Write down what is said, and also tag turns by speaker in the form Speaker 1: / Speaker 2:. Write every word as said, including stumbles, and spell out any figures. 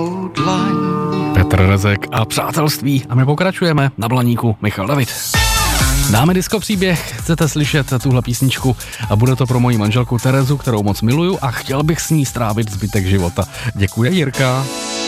Speaker 1: Petr Rezek a přátelství. A my pokračujeme na Blaníku Michal David. Dáme disco příběh, chcete slyšet tuhle písničku a bude to pro moji manželku Terezu, kterou moc miluju a chtěl bych s ní strávit zbytek života. Děkuji, Jirka.